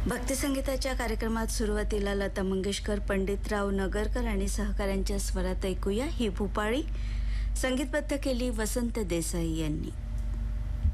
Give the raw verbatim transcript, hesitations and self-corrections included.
भक्तिसंगीताच्या कार्यक्रमात सुरुवातीला लता मंगेशकर, पंडितराव नगरकर आणि सहकाऱ्यांच्या स्वरात ऐकूया ही भूपाळी. संगीतबद्ध केली वसंत देसाई यांनी.